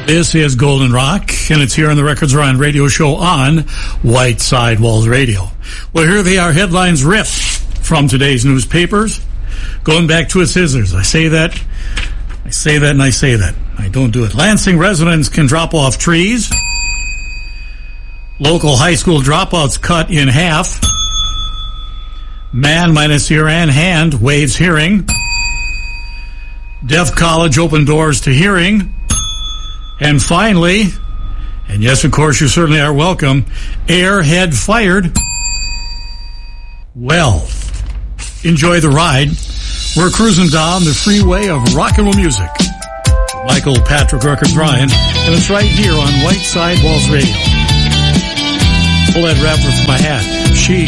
This is Golden Rock, and it's here on the Records Are On radio show on White Sidewalls Radio. Well, here they are, headlines ripped from today's newspapers. Going back to a scissors. I say that, and I say that. I don't do it. Lansing residents can drop off trees. Local high school dropouts cut in half. Man minus ear and hand waives hearing. Deaf college open doors to hearing. And finally, and yes, of course, you certainly are welcome, Airhead fired. Well, enjoy the ride. We're cruising down the freeway of rock and roll music. Michael Patrick Records Ryan, and it's right here on White Sidewalls Radio. Pull that wrapper from my hat.